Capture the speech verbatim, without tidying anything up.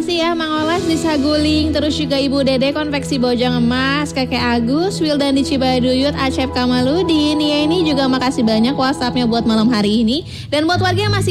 kasih ya Mang Oles di Saguling. Terus juga Ibu Dede Konveksi Bojang Emas, Kakek Agus, Wildan di Cibaduyut, Acep Kamaludin. Ya ini juga makasih banyak WhatsAppnya buat malam hari ini. Dan buat warga yang masih